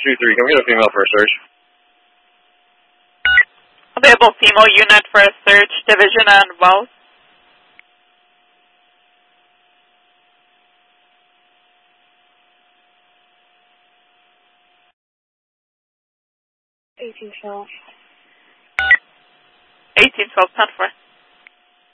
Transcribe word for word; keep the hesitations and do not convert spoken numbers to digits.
two three, can we get a female for a search? Available female unit for a search, division and Wells. eighteen twelve. eighteen twelve, ten four.